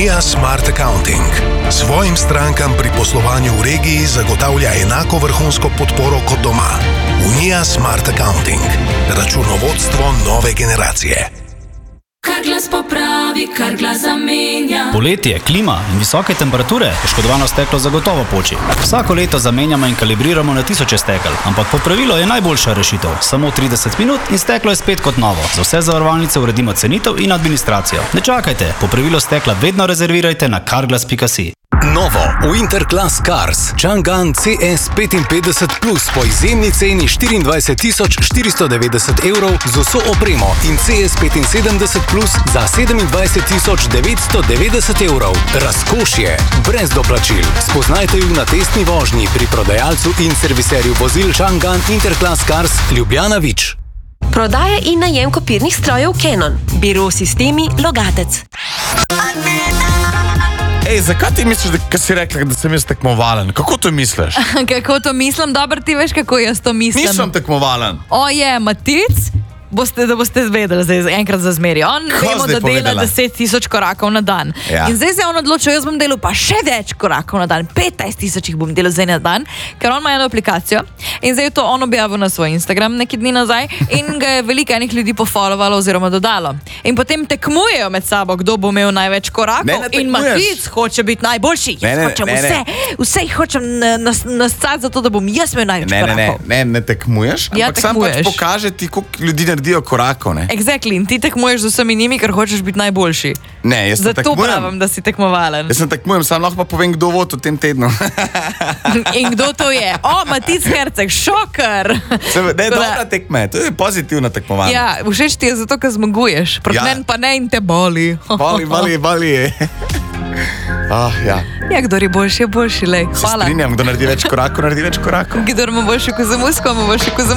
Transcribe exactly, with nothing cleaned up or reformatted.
Unija Smart Accounting svojim strankam pri poslovanju v regiji zagotavlja enako vrhunsko podporo kot doma. Unija Smart Accounting. Računovodstvo nove generacije. Kar glas popravi, kar glas zamenja. Poletje, klima in visoke temperature, poškodovano steklo zagotovo poči. Vsako leto zamenjamo in kalibriramo na tisoče stekel, ampak popravilo je najboljša rešitev. Samo trideset minut in steklo je spet kot novo. Za vse zavarovalnice uredimo cenitev in administracijo. Ne čakajte, popravilo stekla vedno rezervirajte na carglass pika si. Novo Winterclass Cars Chang'an C S petinpetdeset plus po izjemni ceni štiriindvajset tisoč štiristo devetdeset evrov z vso opremo in C S petinsedemdeset plus za sedemindvajset tisoč devetsto devetdeset evrov. Razkošje, brez doplačil. Spoznajte ju na testni vožnji pri prodajalcu in serviserju vozil Chang'an Interclass Cars Ljubljana Vič. Prodaja in najem kopirnih strojev Canon. Biro Sistemi Logatec. Ej, zakaj ti misliš, da, kad si rekla, da sem jaz tekmovalen? Kako to misliš? Kako to mislim? Dobro, ti veš, kako jaz to mislim. Nisem tekmovalen. O je, Matic, boste, da boste zvedeli zdaj enkrat za zmeri. On vemo, da dela deset tisoč korakov na dan. Ja. In zdaj se on odločil, jaz bom delal pa še več korakov na dan. petnajst tisoč jih bom delal zdaj na dan, ker on ima eno aplikacijo. In zdaj je to on objavil na svoj Instagram neki dni nazaj in ga je veliko enih ljudi pofollowalo oziroma dodalo. In potem tekmujejo med sabo, kdo bo imel največ korakov. Ne, ne in Matic hoče biti najboljši. Jaz Ne, ne, hočem ne, ne. vse, vse jih hočem nascati za to, da bom jaz imel največ Ne, ne, ne, korakov. ne, ne tekmuješ, Ja, ampak sam pač tekmuješ. pokaže ti, koliko ljudi naredijo korakov, ne? Exactly, in ti tekmuješ z vsemi njimi, ker hočeš biti najboljši. Ne, jaz se Zato tekmujem. pravim, da si tekmovalen. Jaz sem tekmujem, sam lahko pa povem, kdo vod v tem tednu. In kdo to je? O, Matic Herceg, šoker! Se, ne, Tako da- dobra tekme, to je pozitivno tekmovanje. Ja, všeč ti je zato, ker zmaguješ. Proti Ja. meni pa ne in te boli. Bali, bali, bali. Ah, ja. Ja, kdor je boljši, je boljši, lej. Se Hvala. strinjam, kdo naredi več korakov, naredi več korakov. Kdor ima boljši kozamusko, ima boljši kozamusko.